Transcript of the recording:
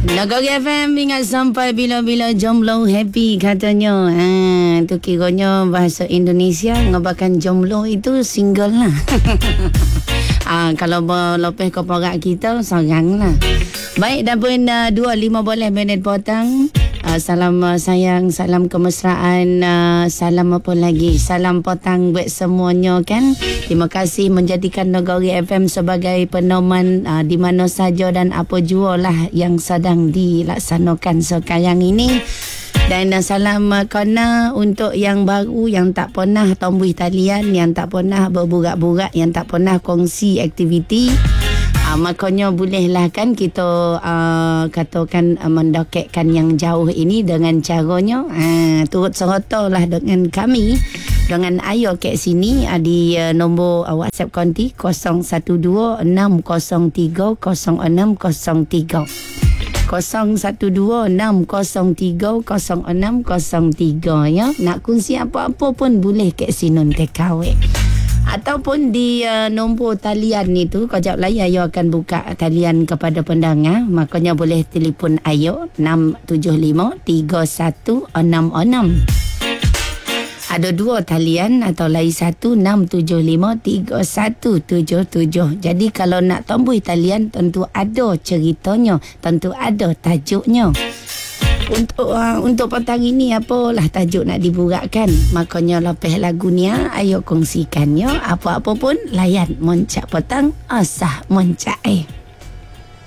Nagari FM ingat sampai bila-bila jomblo happy katanya. Tu kiranya bahasa Indonesia ngabakan jomblo itu single lah. Kalau berlopeh ke porak kita sorang lah. Baik, dah pun 2.15 minit potong. Salam sayang, salam kemesraan, salam apa lagi, salam petang buat semuanya kan. Terima kasih menjadikan Nagari FM sebagai pedoman di mana saja dan apa jua lah yang sedang dilaksanakan sekarang ini. Dan salam kena untuk yang baru, yang tak pernah tombuh talian, yang tak pernah berburak-burak, yang tak pernah kongsi aktiviti. Makanya bolehlah kan kita katakan mendokekkan yang jauh ini dengan caranya turut sertalah dengan kami, dengan Ayo kat sini di nombor WhatsApp konti 0126030603 0126030603 ya. Nak kongsi apa-apa pun boleh kat Sinun TKW. Ataupun di nombor talian itu, kejap lagi Ayo akan buka talian kepada pendengar. Makanya boleh telefon Ayo 675-3166. Ada dua talian atau lagi satu 675-3177. Jadi kalau nak tombuh talian tentu ada ceritanya, tentu ada tajuknya. Untuk petang ini apalah tajuk nak diburakkan. Makanya lepas lagu ni Ayo kongsikannya. Apa-apa pun layan Moncak Petang, asah Moncak